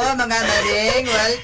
mga maring.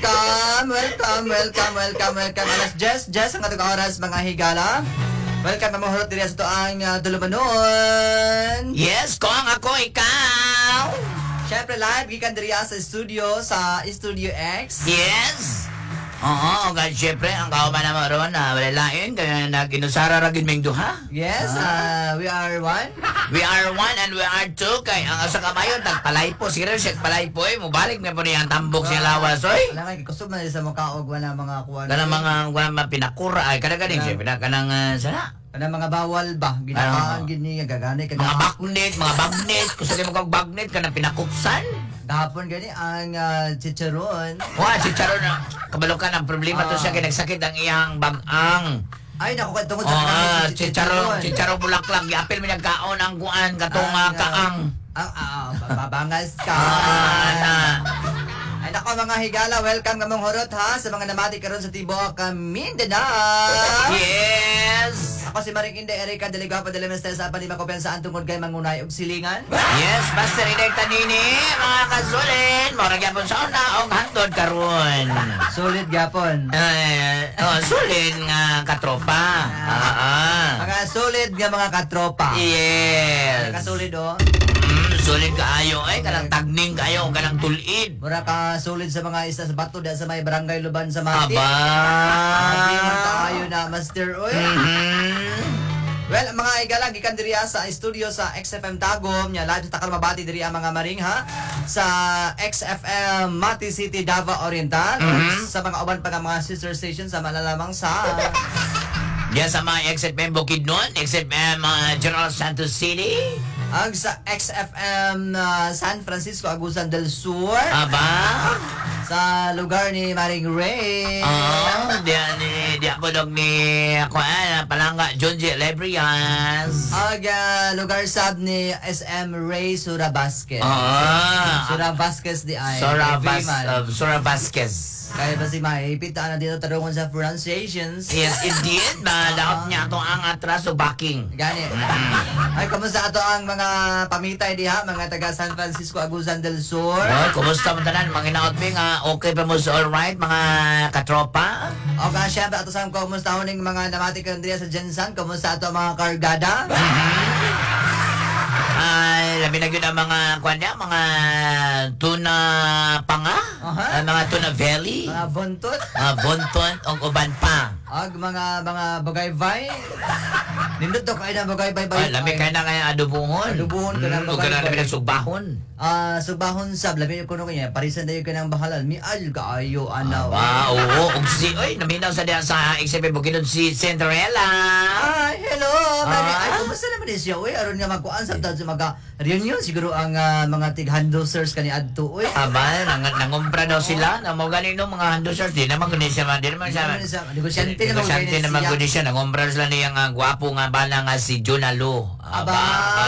Welcome. Alas Jess ang atong oras mga higala. Welcome na mahulot diri sa ito ang Dulumanon. Yes, kung ako ikaw. Siyempre live, gikan diri sa studio, sa Studio X. Yes. Oo, guys, syempre, ang kauman naman ron na wala lain, kaya naginusara ragin ming duha. Yes, we are one. We are one and we are two, kay ang asa kamayon, tagpalay po, siguro siya palay po mubalik na po niya ang tambok siya lawas, oy. Alam nga, kusog man sa mukha o wala mga kuwan. Kanang mga pinakura, ay kadagaling siya, kanang sana. Kanang mga bawal ba, ginakaan, gini, gagani, mga bagnet, kung saan mo kang bagnet, kanang pinakupsan. Gahapon gani ang chicharon. Wa, chicharon na. Kabalo ka ng problema to siya kay nagsakit ang iyang bagang. Ay naku tungod sa chicharon bulaklak. Giapil mi nagkaon ang kuan katong kaang. Babangas ka. Ay naku mga higala, welcome kamong horot ha sa mga namati karon sa Tibok Mindanao. Yes. Ako si Maring Inday Erika Delegado de Lemester sa panima kumpiyansaan tungod kay mangunay og silingan. Yes, Master Inday Tanini, mga kasulin, mora gyapon sa una og hantod karon. Solid gyapon. Solid nga katropa. Mga solid nga mga katropa. Yes. Kasulid o. Solid kaayo ay kanang tagning kaayo kanang tulid. Mura ka solid sa mga isa sa bato da sa may barangay Luban sa Mati. Aba. Tayo na master oy. Well, mga igala gikan diri sa studio sa XFM Tagum nya lahat takal mabati diri ang mga maring ha sa XFM Mati City Davao Oriental sa mga uban pa nga mga sister station sa malalamang sa diyan sa mga XFM Bukidnon, XFM General Santos City. Ang sa XFM San Francisco Agusan del Sur. Aba. Sa lugar ni Maring Ray. Di ako ni Palanga John J. Lebrias. Ang lugar sab ni SM Ray Sura Vasquez. Sura Vasquez di ay. Sura Vasquez. Kaya ba si maipita na dito tarungon sa pronunciations? Yes, indeed. Daot niya ito ang atraso backing. Gani. Ay, kumusta ito ang mga pamitay diha, mga taga San Francisco Agusan del Sur? Kumusta mo tanan? Mga inaot nga, okay pa mo sa alright, mga katropa? Okay, syempre, ato sa kumusta ho ng mga namati kandriya sa Jensan? Kumusta ito mga kargada? Ay, labi na yun ang mga mga tuna panga, mga tuna belly, mga bontot, bontot o uban pa. Ag mga bagay-bay. Nindot to kayo na bagay-bay. Labi kayo na kaya adubuhon. Adubuhon ka ng bagay-bay. Labi na sugbahon. Sugbahon sab, labi ko no kanya, parisan dayo ka ng bahalal. Mial ka ayo, anaw. Oo. Oy, naminaw sa diyan sa XFM Bukidnon si Cinderella. Ay, hello. Ay, kumusta naman din siya? Uy, aron nga magkuan sa tawad sa reunion siguro ang mga tig-handlers kani adto. Uy. Aba, nangumpra daw sila. Mo ganino mga handlers. Di naman kundi siya. Negosyante naman kundi siya. Nangumpra sila niyang gwapo nga bala nga si Jonalo. Aba,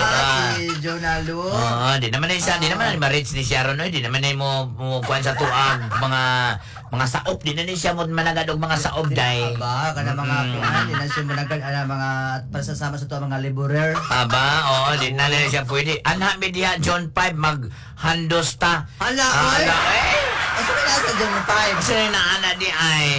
si Jonalo. Di naman na siya. Di naman na ma-reach ni Sharon. Di naman na mo kuhan sa tuang mga saop. Di na siya mo managad og mga saop day. Aba, kana mga kuhan. Di na siya managad mga pasasama sa tuwa mga laborer. Aba, di na siya pwede. Anha mi diha John 5 maghandos ta. Hala, asa na sa John 5? Kasi na ana di ay.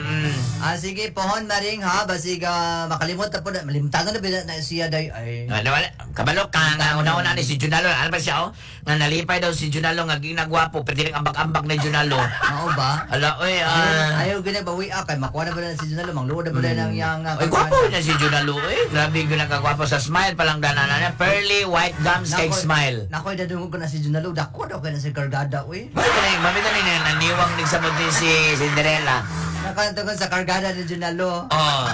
Sige, pohon na rin ha. Basig makalimot na po na. Malimtangan na ba na siya day ay. Kabalo ka nga una-una ni si Junalo. Ano ba siya nga nalipay daw si Junalo nga ginagwapo. Pwede rin ambak-ambak ni Junalo. Oo ba? Hala, ayaw ginabawi kay makuha na ba na si Junalo? Mangluod na ba na ng yang... Ay, gwapo na si Junalo Grabe ginagagwapo sa smile palang danan na. Pearly white gums cake smile. Nakoy dadungog ko na si Junalo. Dako daw ka na si Kargada. Mami na rin naniwang nagsamod din si Cinderella. Nakantungan sa Kargada ni Junalo.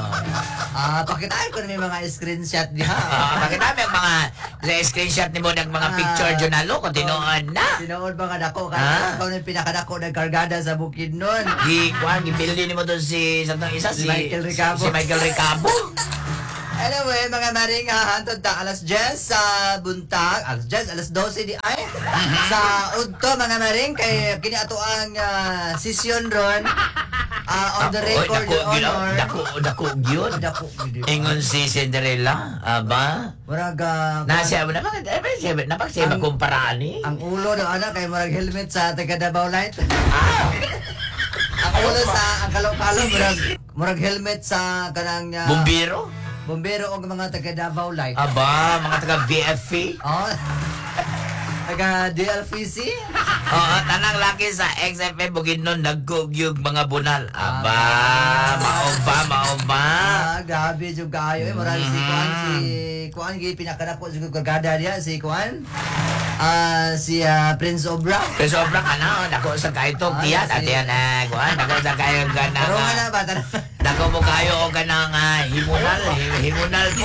Pakitaan ko na may mga screenshot niya. Pakitaan may mga screenshot ni mo ng mga picture Junalo kung tinuod na. Tinuod ba ka dako? Ikaw na yung pinakadako ng Kargada sa Bukidnon. Gipili ni mo doon si Michael Ricabo. Si Michael Ricabo. Anyway, mga maring hahantod ta alas 10 sa buntag, alas 12 di ay sa udto mga maring kay kini ato ang session ron. On the record, Your Honor. Dako gyud. Dako. Ingon si Cinderella, aba. Murag Nasiya mo naman, napagsiya ba kumparaan ni? ang ulo ng anak kay murag helmet sa taga Davao Light. Ah! Ang ulo sa ang kalong-kalong murag helmet sa kanang Bumbiro? bombero o mga taga Davao Light. Aba, mga taga VFP? Oh. Taga DLPC? Oo, tanang laki sa XFM Bukidnon nagkugyug mga bunal. Aba, maomba. Grabe jud kaayo murag si Kuan gi pinakanako jud kagada diya si Kuan. Si Prince Obra. Pero sobra ka na, dako sa kaitog tiyan. At yan, kuhan, dako sa kayo ganang... Pero nga na ba? Dako mo kayo o ganang himunal po.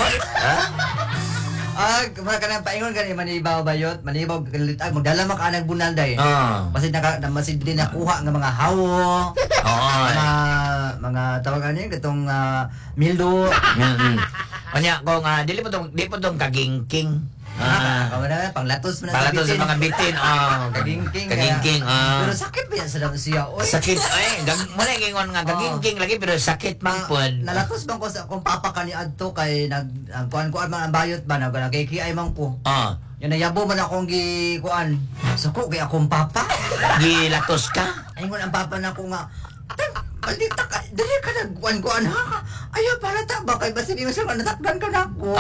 Mura ka na paingon ka ni Manibaw Bayot, Manibaw Kalitag, magdala ka anang bunal day. Masid din nakuha ng mga hawo, mga tawag ano katong mildo. Kanya ko nga, di po tong kagingking. Panglatos mo na Panglatos sa mga bitin. Kagingking. Pero sakit ba yan sa damo siya? Sakit, muna yung nga kagingking lagi, pero sakit man po. Nalatos bang ko sa kung papa ka ni Adto kay kuan mga bayot ba nagkikiay man ko. Yan nayabo man akong kuan. Suko kay akong papa. Gilatos ka? Ayun ang papa na ko nga. Balita ka, dali ka nagkuan-kuan ha. Ayaw palata ba kay basta di mo siya natakdan ka na ko.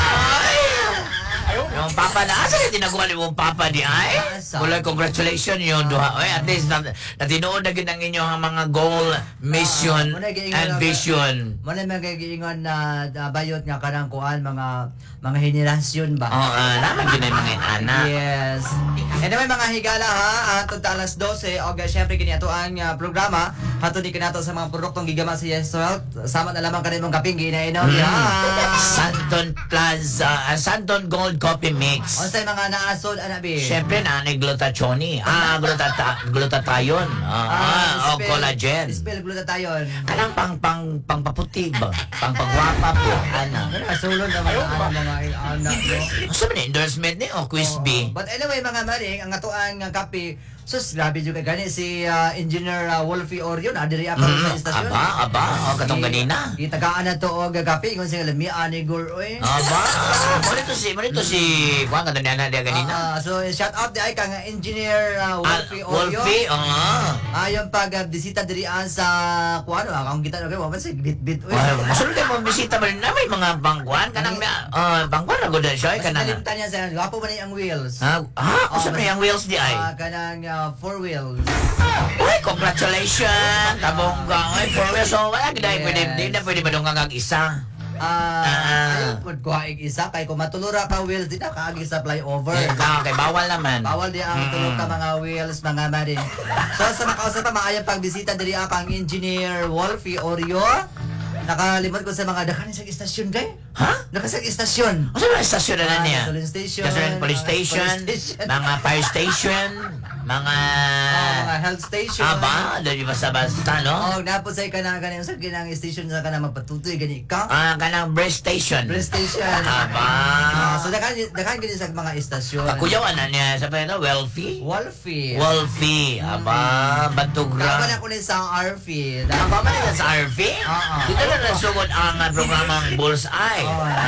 Yung papa na asa yung tinaguan ni mong papa di ay? Mula congratulations yung duha. Oy, at least natinood na gid ang inyong mga goal, mission, and vision. Muna magagiingon na bayot nga kanang kuan mga henerasyon ba? Naman yun ang mga anak. Yes. And naman mga higala ha, hantod ta alas 12 og syempre kini ato ang programa hatod di kanato sa mga produktong gigama sa Yes Health. Sama na lamang kanimong kaping ginainom. Santon Plaza, Santon Gold Coffee Mix. Unsay mga naasod anabi? Syempre na glutatione. Glutathione. Collagen. Spell glutathione. Kanang pangpaputi ba? Pangpagwapa po. Ana. Sulod na mga anak mo. Sa endorsement ni Quizby. But anyway mga maring, ang atoang kape, sus grabe jud kay gani si Engineer Wolfie Orion adiri ako sa istasyon. Aba, katong ganina. Itagaan na to og kape ingon sila mi ani goroy. Aba, mo si kuan kadto na dia ganina. So shout out di ay kang Engineer Wolfie Orion. Wolfie, Ayon pag bisita diri sa kuan akong kita kay wa sa bit-bit oy. Masulod mo bisita man na may mga bangkuan kanang bangkuan ra gud siya kanang. Nalimtan niya sa gapo man ang wheels. Usa man yung wheels di ay. Kanang 4 wheels. Uy, congratulations! Tabong ka. Uy, 4 wheels. So, wala gina. Hindi na pwede madungang isa. Ayun, pwede ko haig isa. Kaya kung matulura ka wheels, di na kaagi sa flyover. Okay, bawal naman. Bawal di ang tulog ka mga wheels, mga marin. So, sa makausap pa, maayang pagbisita diri ang Engineer Wolfie Orio. Nakalimot ko sa mga dakanin sa istasyon day. Ha? Nakasag istasyon. Ano sa istasyon na niya? Gasoline station. Gasoline police station. Mga fire station. Mga health station. Dali basta-basta, no? Napusay ka na ganyan sa ginang station sa kanang magpatutoy gani ka. Kanang breast station. Breast station. So dakan gani sa mga istasyon. Kakuyawan na niya sa pala Wolfie. Wolfie. Bantugra. Dapat ako ni sa RP. Dapat ba na sa RP? Dito na nasugod ang programang Bullseye.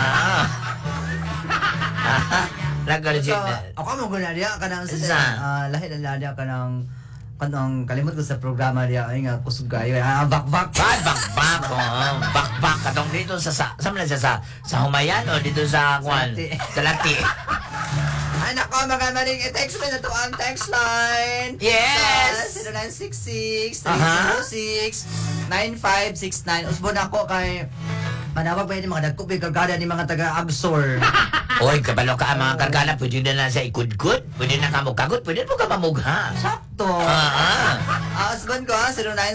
Nag-legit na. Ako mo guna diya kanang lahi na diya kanang kalimot ko sa programa diya ay nga kusog kayo. Bakbak katong dito sa man siya sa Humayan o dito sa Kwan sa Lati. Ay nako mga maring i-text mo na to ang text line. Yes. 0966-306-9569. Usbon ako kay manawag ba yung mga dagkupig kagada ni mga taga-absor. Oy, kabalo ka ang mga kargana, pwede na sa ikudkod, pwede na ka mukagod, pwede mo ka mamugha. Sakto. Asban ko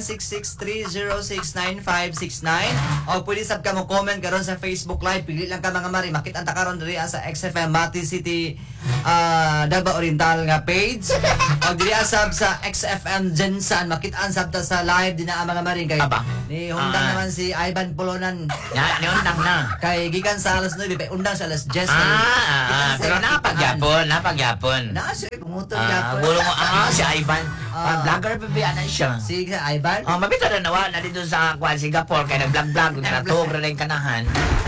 0966-306-9569 o pwede sab ka mo comment karon sa Facebook Live. Pili lang ka mga mari, makita ta karon diri sa XFM Mati City Davao Oriental nga page. O diri sab sa XFM Jensan, makita-an sab ta sa live din na mga mari kay ni undang naman si Ivan Polonan. Ni undang na. Kay gikan sa alas 9 pa undang sa alas 10. Pero napagyapon. Na siya pumuto gyapon. Gulo mo si Ivan. Ivan. Vlogger pa ba na siya? Si Ivan? Mabito na nawa na dito sa Singapore kaya nag-vlog-vlog na natog na yung kanahan.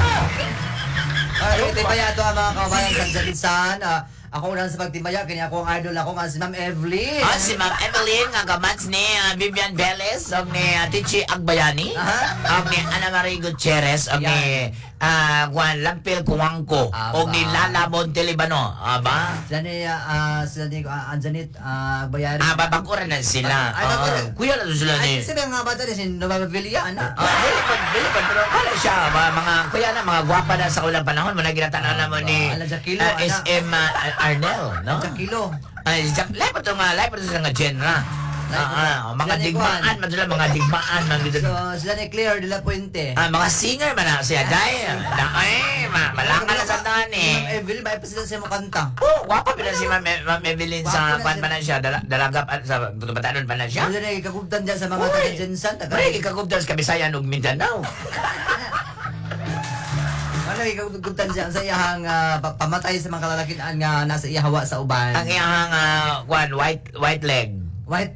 Timbaya ito ang mga kabayan sa Jalisan. Ako unang sa pagtimbaya, kanya ako ang idol ako nga si Ma'am Evelyn. Si Ma'am Evelyn, nga kamats ni Vivian Velez, o ni Tichi Agbayani, o ni Ana Marie Gutierrez, o ni Juan Lampil Kuwangko, o ni Lala Montelibano. Aba? Sila ni Anjanit Agbayani. Babakuran na sila. Kuya na sila ni... Kasi mga bata din, si Nova Villa, ana. Dili pa, pero wala siya. Mga kuya na, mga gwapa na sa ulang panahon. Mga ginatanan naman ni SM Arnel, no? Jakilo. Live pa ito nga genre. Mga digmaan, mga digmaan. So, sila ni Claire de la Puente. Mga singer man na siya, day. Malanga na sa daan Ma'am Evelyn, ba pa sila sa mga kanta? Wapa pala si Ma'am Evelyn sa pan pa na siya, dalagap sa batanon pa na siya. Sila ni kakubtan dyan sa mga taga-Jensan. Pare, ikakubdan sa Kabisayan ug Mindanao. Ano ikagugtan siya sa iyahang pamatay sa mga kalalakian nga nasa iyahawa sa uban? Ang iyang white leg. White?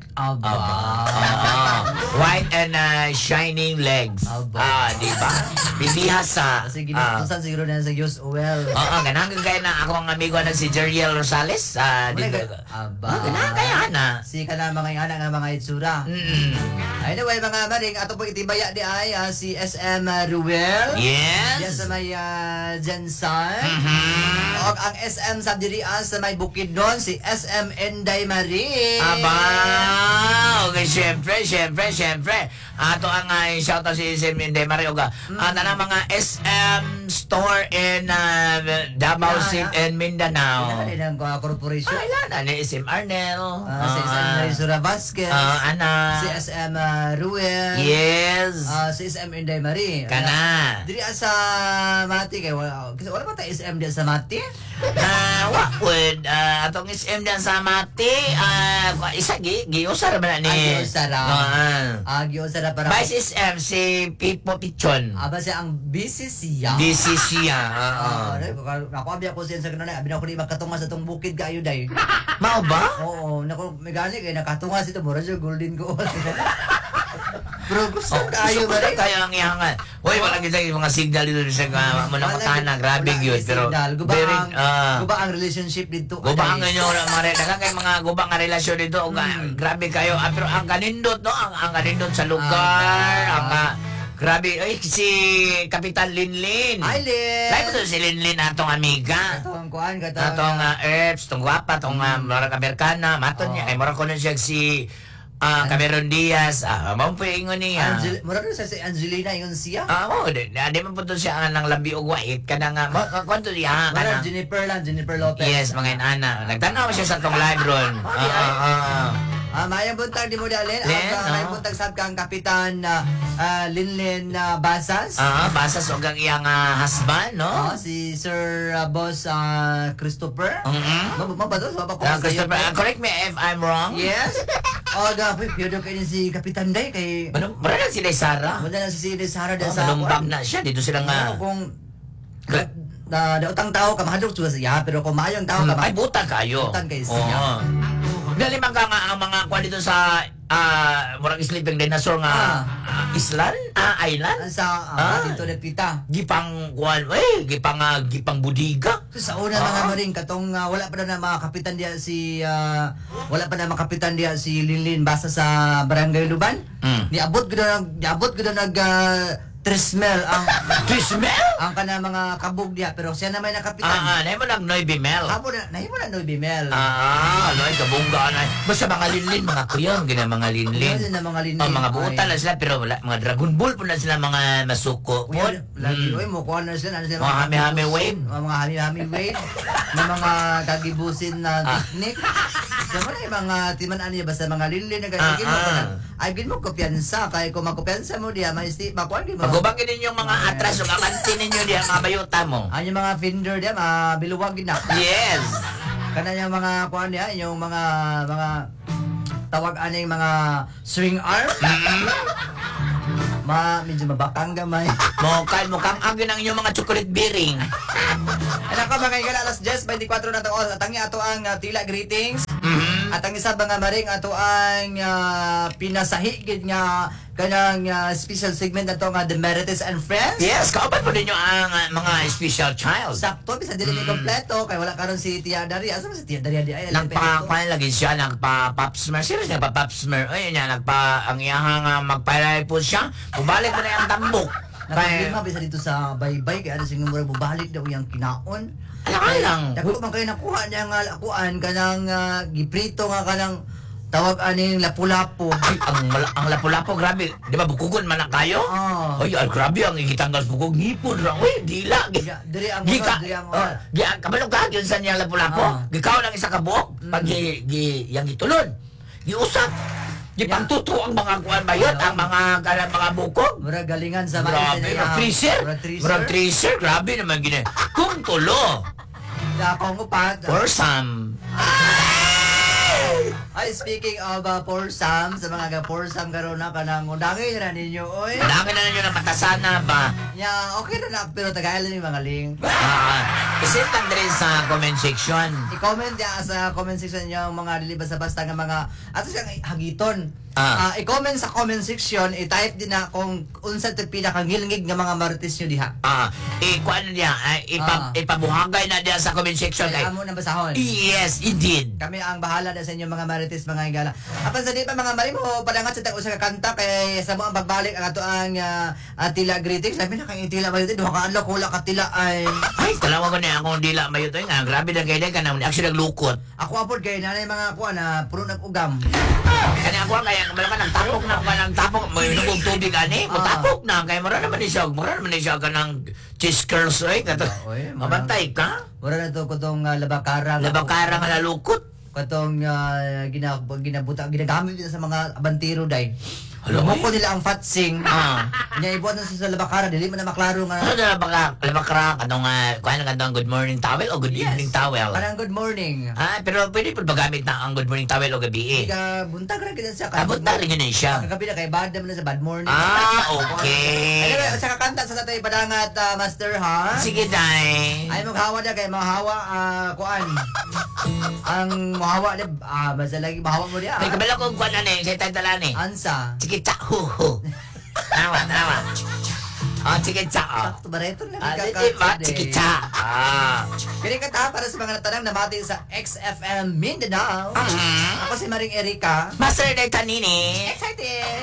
White and shining legs. Di ba? Bibihas sa... Sige, ginutusan siguro na sa Diyos Uwel. Ganang kaya na ako ang amigo na si Jeriel Rosales. Ganang kaya na. Si ka na mga anak nga mga itsura. Anyway, mga maring, ato po itibaya di ay si SM Ruel. Yes. Diyan sa may Jensan. O ang SM sa diri sa may Bukidnon, si SM Enday Marie. Okay, syempre. Ato ang shoutout si SM Enday Marie. Ano na mga SM store in Davao City and Mindanao. Ano din ang corporation? Ilan ni SM Arnel. Si SM Marisura Vasquez. Si SM Ruel. Yes. Si SM Inday Marie. Kana. Diri sa Mati kay wala pa ta SM di sa Mati? Wakod atong SM diyan sa Mati. Isa giusara ba na ni? Giusara para. Vice SM si Pipo Pichon. Aba siya ang busy siya. Ako abi ako siya sa kanana, abi na ako di makatunga sa tong bukid kayo day. Mao ba? Oo, nako megani kay nakatunga si to mura siya golden goal. Bro, gusto kayo ba rin? Kaya ang ihangan. Uy, wala kita yung mga signal dito sa muna makana. Grabe yun. Pero, guba ang relationship dito. Guba ang inyo, kay mga guba nga relasyon dito. Grabe kayo. Pero ang kanindot, no? Ang kanindot sa lugar. Grabe. Ay, si Kapitan Linlin. Hi, Lin. Live ito si Linlin, atong amiga. Atong kuan, atong Erbs, atong gwapa, atong Marang Amerikana. Maton niya. Ay, marang ko na siya si Cameron Diaz, maumpuingon niya. Mura rin sa si Angelina yun siya? Di man po to siya ng labi o white. Kana nga, kwanto niya? Mara, Jennifer Lopez. Yes, mga inana. Nagtanaw siya sa tong live ron. Mayang buntag di mo dalin. Mayang buntag sab kang Kapitan Linlin Basas. Basas o kang iyang husband, no? Si Sir Boss Christopher. Mabados, Christopher, correct me if I'm wrong. Yes. Piyado kayo si Kapitan Day kay... Mara na si Day Sara. Mara na si Day Sara. Malumbag na siya. Dito sila nga... Kung... Daotang tao ka, mahadok siya. Pero kung maayong tao ka... Ay, butang kayo. Butang kayo siya. Dali man ka nga ang mga kwan dito sa murang sleeping dinosaur nga island? Island? Dito na pita. Gipang kwan, gipang budiga. Sa una mga maring katong wala pa na mga kapitan diya si Linlin basta sa Barangay Luban. Niabot gud nag Trismel ang ang kana mga kabog diya pero siya na may nakapitan. Naimo nag Noy Bimel. Nahimo na Noy Bimel. Noy kabungga na. Basta mga linlin, mga kuyon, gina mga linlin. Mga buutan na sila pero wala mga Dragon Ball po na sila mga masuko. Lagi mo kuan na sila mga hami-hami wave. Mga hami-hami wave na mga kagibusin na technique. So mga timan ani basta mga linlin na ganyan mo ay gin mo kumpiyansa kay kung makumpiyansa mo diya makuan mo. Pagubangin ninyong mga atras o kamantin ninyo diya mga bayuta mo. Yung mga vendor diya biluwag na. Yes. Kana yung mga kuan diya yung mga tawag aning mga swing arm. Medyo mabakang gamay. Mukhang ang inyong mga chocolate bearing. Ano ka mga igala, alas 10:24 na taon. At ang ato ang tila greetings. At ang isa mga maring ato ang pinasahigid nga kanang special segment na to nga The Merites and Friends. Yes, kauban po ninyo ang mga special child. Sakto, bisa dili ni kompleto kay wala karon si Tia Daria. Asa man si Tia Daria di ay Nagpa-kuan lagi siya, nagpa-pop smear. Serious nagpa-pop smear. Ay, niya, ang iyang magpalay po siya. Bumalik mo na yung tambok. Problema bisa dito sa baybay kay ano sing mura bubalik daw yang kinaon. Alang. Dako man kayo nakuha niya nga lakuan kanang giprito nga kanang tawag aning lapu-lapu. Ay, ang lapu-lapu, grabe. Di ba, bukugon man na kayo? Oh. Ay, grabe ang ikitanggal bukog. Ngipon ra. Uy, dila. Diri ang Gika, diri ang kabalo ka, yun sa niya lapu-lapu. Gikaw lang isa ka buhok. Pag yang itulon. Giusap. Gipangtuto ang mga kuan bayot, ang mga bukog. mura galingan sa Grabe, murag freezer. Murag freezer, grabe naman gina. Kung tulo. Dakong upat. For some. Ay, speaking of foursome, sa mga foursome karon na kanang undangin na ninyo, oy. Dami na ninyo na matasana ba? Ya, okay na pero tagalan yung mga link. Isit lang din sa comment section. I-comment ya sa comment section yung mga dili basta-basta nga mga ato siyang hagiton. I-comment sa comment section, i-type din na kung unsa to pinakangilngig nga mga marites nyo diha. Kuan niya, ipabuhagay na diya sa comment section. Kaya amo na basahon. Yes, indeed. Kami ang bahala na sa inyo mga marites, mga igala. Apan sa di pa mga mari mo, padangat sa usa ka kanta kay sa mo ang pagbalik ang ato ang tila greetings. Labi na kay tila ba duha ka adlaw kula ka tila ay. Ay, talawa ko niya akong dila mayo to nga. Grabe na kay ka nang actually naglukot. Ako apod kay nanay mga kuan na puro nag-ugam. Kani ako kaya malaman nagtapok na ka nang tapok may nugog tubig ani. Matapok na kay mura naman ni siya kanang cheese curls oy kato. Mabantay ka? Mura na to kutong labakara. Labakara nga nalukot. Katong ginabuta ginagamit nila sa mga abantiro day. Alam ko nila ang fatsing. Nya ibuat na sa labakara dili man na maklaro nga. Ano na labakara kanong kuan kanong good morning towel o good evening towel. Kanang good morning. Pero pwede po bagamit na ang good morning towel o gabi. Ika buntag ra gid siya Buntag rin yun siya. Kagabi na kay bad naman na sa bad morning. Okay. Ay sa kakanta sa tatay padangat master ha. Sige day. Ay maghawa na kay mahawa kuan. Ang mahawa na basta lagi mahawa mo dia. May kabala kong kuan ani, sa tagdalani. Ansa. Chikita hu. Tawa. Chikita. Sakto ba reto na Chikita. Kini kanta para sa mga natanang namati sa XFM Mindanao. Ako si Maring Erika. Master Day Tanini. Excited!